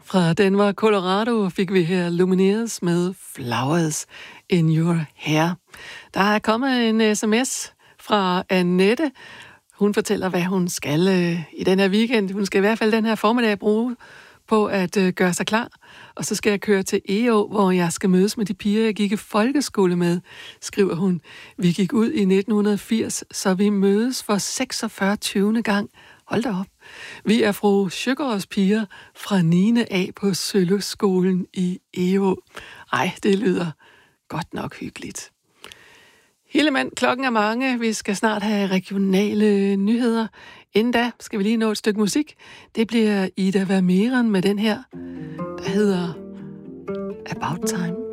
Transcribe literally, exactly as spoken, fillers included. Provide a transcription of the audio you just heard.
Fra Denver, Colorado fik vi her Lumineers med Flowers in Your Hair. Der er kommet en sms fra Annette. Hun fortæller, hvad hun skal øh, i den her weekend. Hun skal i hvert fald den her formiddag bruge på at øh, gøre sig klar. Og så skal jeg køre til E Å, hvor jeg skal mødes med de piger, jeg gik i folkeskole med, skriver hun. Vi gik ud i nitten firs, så vi mødes for seksogfyrre gang. Hold da op. Vi er fru Sjøgaards piger fra niende A på Søløskolen i E Å. Ej, det lyder godt nok hyggeligt. Hillemand, klokken er mange. Vi skal snart have regionale nyheder. Inden da skal vi lige nå et stykke musik. Det bliver Ida Vermeeren med den her, der hedder About Time.